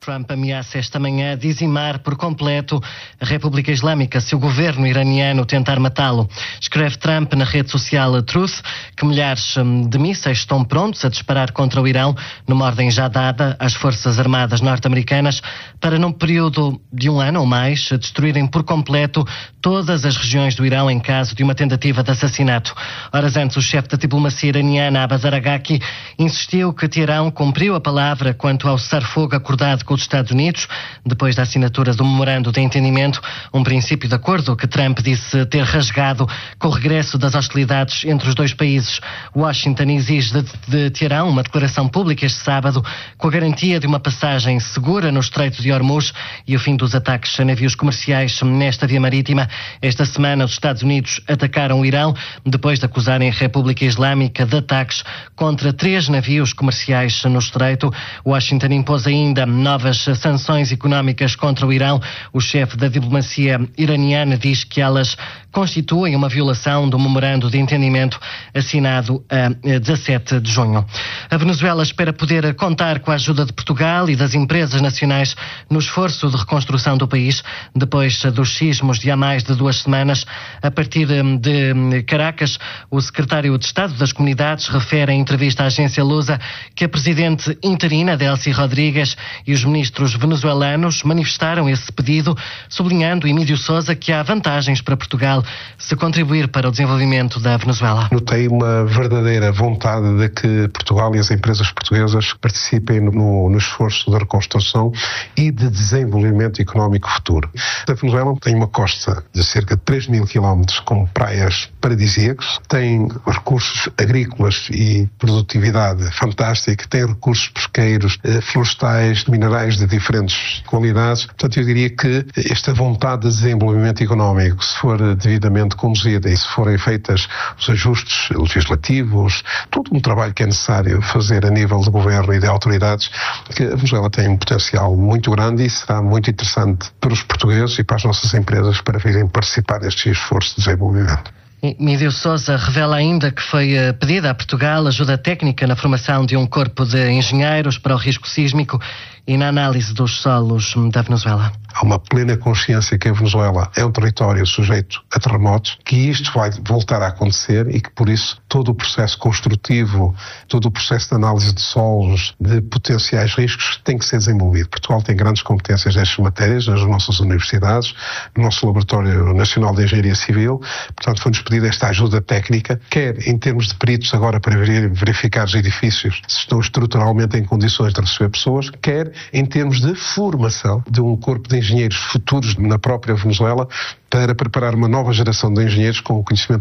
Trump ameaça esta manhã dizimar por completo a República Islâmica se o governo iraniano tentar matá-lo. Escreve Trump na rede social Truth que milhares de mísseis estão prontos a disparar contra o Irão, numa ordem já dada às Forças Armadas norte-americanas para, num período de 1 ano ou mais, destruírem por completo todas as regiões do Irão em caso de uma tentativa de assassinato. Horas antes, o chefe da diplomacia iraniana, Abbas Araghchi, insistiu que Teherão cumpriu a palavra quanto ao cessar-fogo acordado com os Estados Unidos, depois da assinatura do memorando de entendimento, um princípio de acordo que Trump disse ter rasgado com o regresso das hostilidades entre os dois países. Washington exige de Teherão uma declaração pública este sábado com a garantia de uma passagem segura no Estreito de Hormuz e o fim dos ataques a navios comerciais nesta via marítima. Esta semana, os Estados Unidos atacaram o Irão depois de acusarem a República Islâmica de ataques contra 3 navios comerciais no Estreito. Washington impôs ainda novas sanções económicas contra o Irão. O chefe da diplomacia iraniana diz que elas constituem uma violação do memorando de entendimento assinado a 17 de junho. A Venezuela espera poder contar com a ajuda de Portugal e das empresas nacionais no esforço de reconstrução do país depois dos sismos de há mais de 2 semanas. A partir de Caracas, o secretário de Estado das Comunidades refere em entrevista à agência Lusa que a presidente interina, Delcy Rodrigues, e os ministros venezuelanos manifestaram esse pedido, sublinhando Emílio Sousa que há vantagens para Portugal se contribuir para o desenvolvimento da Venezuela. Notei uma verdadeira vontade de que Portugal e as empresas portuguesas participem no esforço de reconstrução e de desenvolvimento económico futuro. A Venezuela tem uma costa de cerca de 3.000 quilómetros com praias paradisíacas, tem recursos agrícolas e produtividade fantástica, tem recursos pesqueiros, florestais, minerais de diferentes qualidades. Portanto, eu diria que esta vontade de desenvolvimento económico, se for devidamente conduzida e se forem feitas os ajustes legislativos, todo um trabalho que é necessário fazer a nível de governo e de autoridades, que a Venezuela tem um potencial muito grande e será muito interessante para os portugueses e para as nossas empresas para virem participar neste esforço de desenvolvimento. Emílio Sousa revela ainda que foi pedida a Portugal ajuda técnica na formação de um corpo de engenheiros para o risco sísmico e na análise dos solos da Venezuela. Há uma plena consciência que a Venezuela é um território sujeito a terremotos, que isto vai voltar a acontecer e que, por isso, todo o processo construtivo, todo o processo de análise de solos, de potenciais riscos, tem que ser desenvolvido. Portugal tem grandes competências nestas matérias, nas nossas universidades, no nosso Laboratório Nacional de Engenharia Civil. Portanto, foi-nos pedida esta ajuda técnica, quer em termos de peritos agora para verificar os edifícios se estão estruturalmente em condições de receber pessoas, quer em termos de formação de um corpo de engenheiros futuros na própria Venezuela para preparar uma nova geração de engenheiros com o conhecimento